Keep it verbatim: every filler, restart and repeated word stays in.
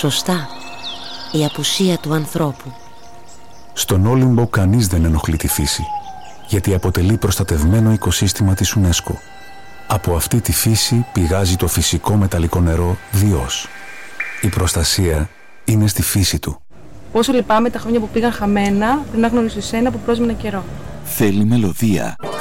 Σωστά, η απουσία του ανθρώπου. Στον Όλυμπο κανείς δεν ενοχλεί τη φύση, γιατί αποτελεί προστατευμένο οικοσύστημα της UNESCO. Από αυτή τη φύση πηγάζει το φυσικό μεταλλικό νερό Διός. Η προστασία είναι στη φύση του. Πόσο λυπάμαι τα χρόνια που πήγαν χαμένα πριν να γνωρίσω εσένα που πρόσμενα καιρό. Θέλει μελωδία.